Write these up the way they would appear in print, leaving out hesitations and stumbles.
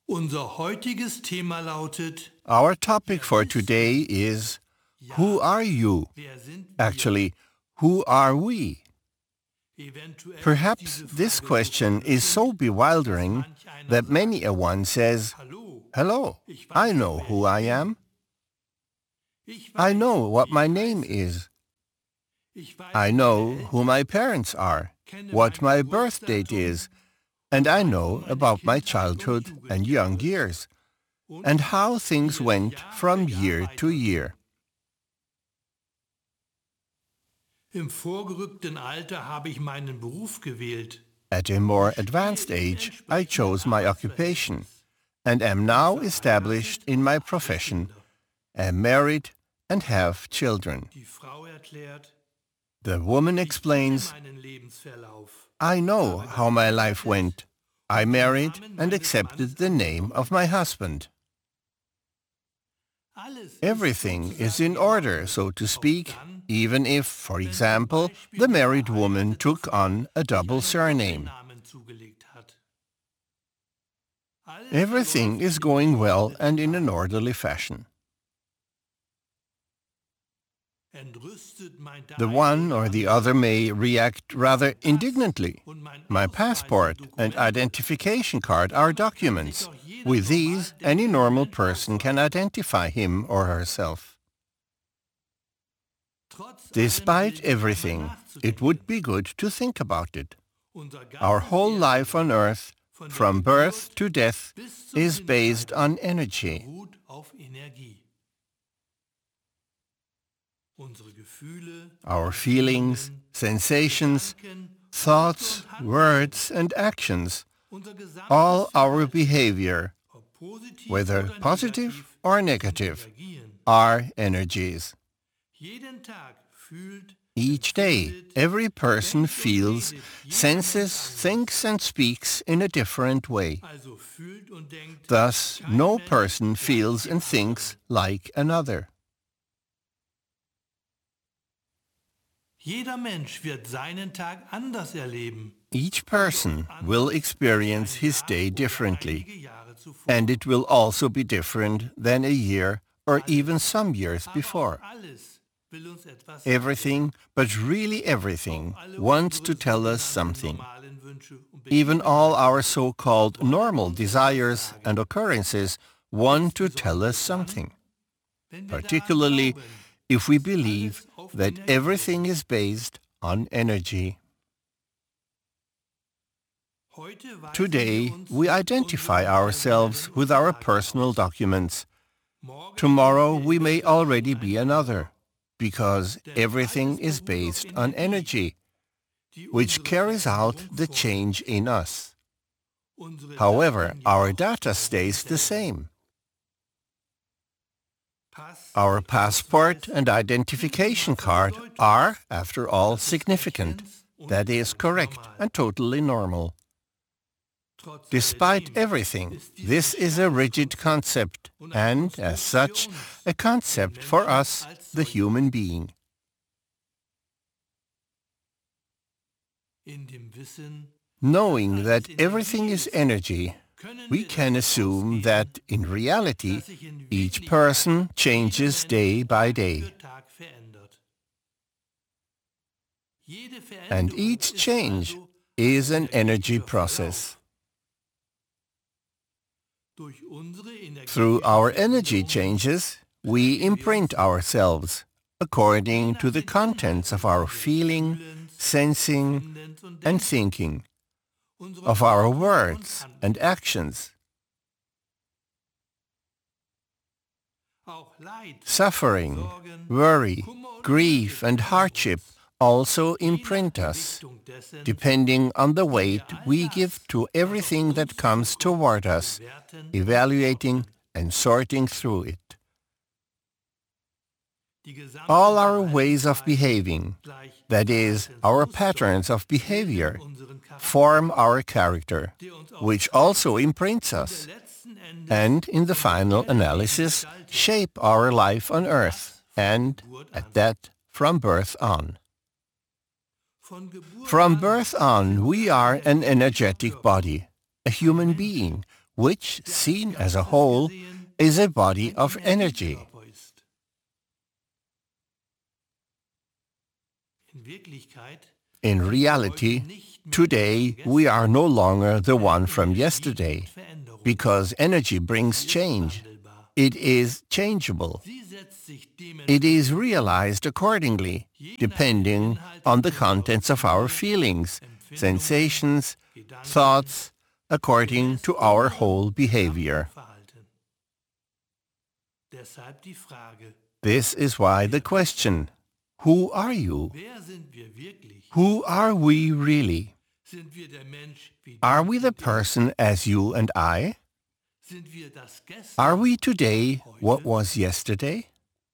Unser heutiges Thema lautet, Our topic for today is, who are you? wer sind wir? Actually, who are we? Eventuell ist Perhaps diese this Frage question is so bewildering manch einer that sagt, many a one says, Hallo, hello, ich weiß I doch, know wer who ich I bin. am. Ich I weiß, know what wie my ich name heiße. is. Ich weiß, I wie know meine who Eltern my parents are, kenne what mein my birth date Geburtsdatum is, and I weiß know von meiner about my Kindheit und childhood and young Jugendjahre years, und and how things wie es went Jahr für from Jahr year to weiterging. year. Im vorgerückten Alter habe ich meinen Beruf gewählt. At a more advanced age, I chose my occupation, and am now established in my profession, am married, and have children. Die Frau erklärt, The woman ich kenne explains, meinen Lebensverlauf. I know how my life went. I married and accepted the name of my husband. Alles ist Everything is sozusagen in order, so to speak, even if, for example, the married woman took on a double surname. Doppelnamen zugelegt hat. Alles Everything verläuft is in going well geordneten and in an Bahnen. orderly fashion. Entrüstet meint der The eine one oder or the andere, other may react rather indignantly. und mein My Ausweis passport sind and Dokumente. identification card are documents. With these, any normal person can identify him or herself. Trotz allem Despite gilt es einmal everything, it nachzudenken. would be good to think about it. Unser ganzes Our whole Leben life on earth, von der from birth Geburt to death, bis zum is based Hinscheiden on energy. beruht auf Energie. Unsere Gefühle, Our feelings, sensations, Gedanken, thoughts, Worte und Handlungen, words, and actions, unser gesamtes all our Verhalten, behavior, ob positiv whether oder positive negativ, or sind negative, Energien. are energies. Jeden Tag fühlt, Each day, empfindet, every person denkt und feels, redet jeder senses, Mensch anders. thinks, and speaks in a different way. Also fühlt und denkt Thus, kein no Mensch person gleich feels dem and anderen. thinks like another. Jeder Mensch wird seinen Tag anders erleben. Each person will experience his day differently, Einige Jahre zuvor. and it will also be different than a year or even some years Aber auch before. alles will uns etwas Everything, but really everything, sagen. Alle wants to unsere tell us sogenannten something. normalen Wünsche und Even all Begebenheiten our so-called normal desires and occurrences want to tell us something, wenn wir daran particularly glauben, if we believe alles auf that Energie everything is based on energy. Heute weisen Today, wir uns we mit identify unseren ourselves personellen with our Unterlagen personal aus. documents. Morgen Tomorrow, sind wir we may eventuell already ein be anderer. another, because Denn everything alles is beruht auf based on Energie, energy, die which unsere carries out Veränderung the vornimmt. change in us. Unsere However, Daten our jedoch data bleiben stays the dieselben. same. Pass, Our passport Ausweis and identification card are, after all, significant. That is correct and totally normal. Trotz Despite alledem everything, ist dies this ein is a starres rigid Konzept concept und eine and, as such, Konstruktion a concept des for Menschen us, als the solchen. human being. In dem Wissen, Knowing that alles everything Energie is ist, energy, können we wir can davon assume ausgehen, that, in reality, dass sich in each Wirklichkeit person jeder changes Mensch day by Tag day, für Tag verändert. Jede and Veränderung each ist change also is ein an energy energetischer process. Verlauf. Durch unsere Through energetischen our energy Veränderungen changes, we prägen wir imprint uns ourselves je according nach to the den contents of Inhalten our unseres feeling, Fühlens, sensing, Empfindens und and Denkens, thinking, unserer of our Worte und words and Handlungen. actions. Auch Leid, Suffering, Sorgen, worry, Kummer und grief, Unglück and treffen hardship uns, also je nach imprint der us, Richtung dessen, depending on the wie wir weight all we das, give to was auf everything that uns comes zukommt, toward us, bewerten und evaluating ordnen. and sorting through it. Die gesamte All our ways of Verhaltensweise behaving, gleich that is, our Verhaltensmuster, patterns of bilden behavior, unseren Charakter, form our character, der uns auch which prägt also imprints und der us, letzten Endes and in the unsere final Erde Leben analysis, gestaltet. shape our life on Und earth, das von and, Geburt at an. that, from birth on. Von Geburt From an birth sind on, wir we ein are an energetischer energetic Körper, body, a ein human Mensch. being, which, seen as a whole, is a body of energy. In reality, today we are no longer the one from yesterday, because energy brings change. It is changeable. It is realized accordingly, depending on the contents of our feelings, sensations, thoughts, according to our whole behavior. This is why the question, who are you? Who are we really? Are we the person as you and I? Are we today what was yesterday?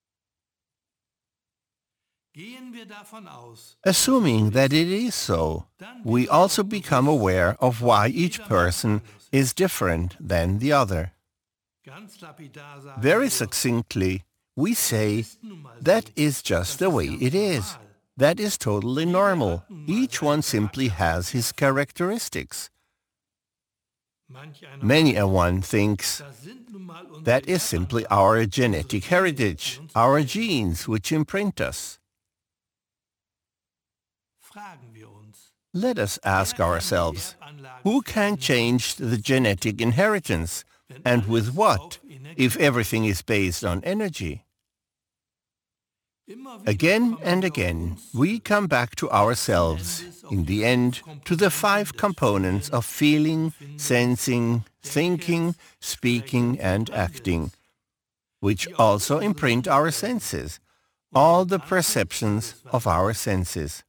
Assuming that it is so, we also become aware of why each person is different than the other. Very succinctly, we say, that is just the way it is. That is totally normal. Each one simply has his characteristics. Many a one thinks, that is simply our genetic heritage, our genes which imprint us. Let us ask ourselves, who can change the genetic inheritance, and with what, if everything is based on energy? Again and again, we come back to ourselves, in the end, to the 5 components of feeling, sensing, thinking, speaking, and acting, which also imprint our senses, all the perceptions of our senses.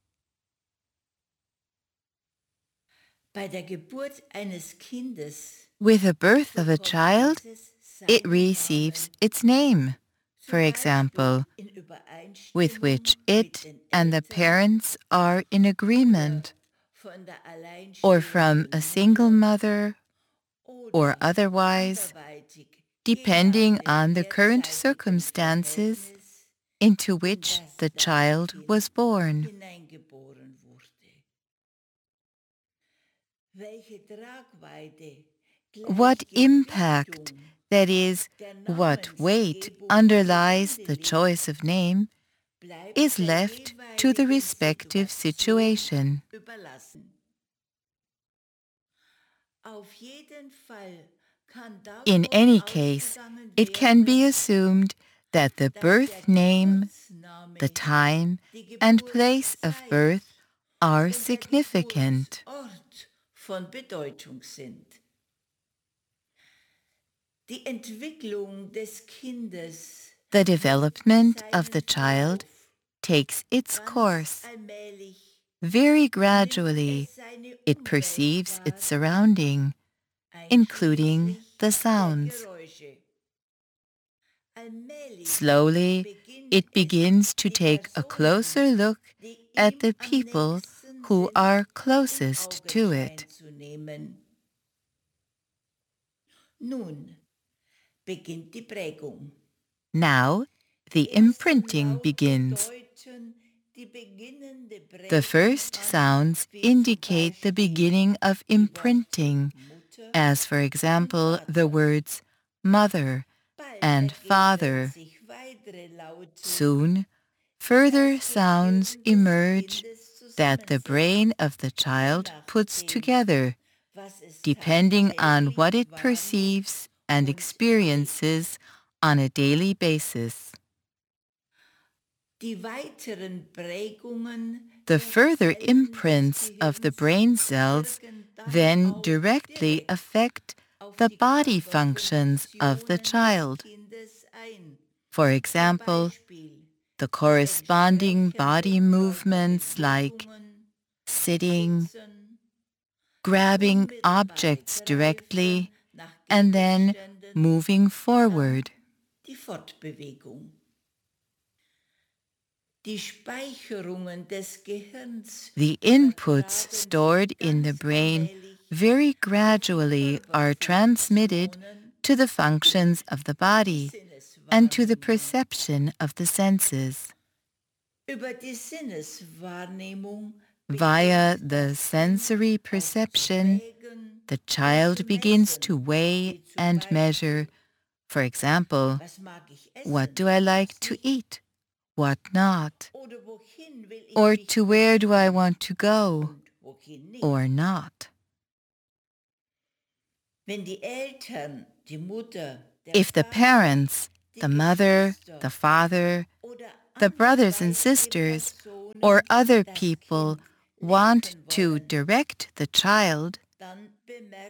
With the birth of a child, it receives its name, for example, with which it and the parents are in agreement, or from a single mother, or otherwise, depending on the current circumstances into which the child was born. What impact, that is, what weight underlies the choice of name, is left to the respective situation. In any case, it can be assumed that the birth name, the time, and place of birth are significant. The development of the child takes its course. Very gradually, it perceives its surrounding, including the sounds. Slowly, it begins to take a closer look at the people who are closest to it. Now, the imprinting begins. The first sounds indicate the beginning of imprinting, as for example the words mother and father. Soon, further sounds emerge that the brain of the child puts together, depending on what it perceives and experiences on a daily basis. The further imprints of the brain cells then directly affect the body functions of the child. For example, the corresponding body movements like sitting, grabbing objects directly, and then moving forward. The inputs stored in the brain very gradually are transmitted to the functions of the body and to the perception of the senses. Via the sensory perception, the child begins to weigh and measure, for example, what do I like to eat, what not, or to where do I want to go, or not. If the parents, the mother, the father, the brothers and sisters, or other people want to direct the child,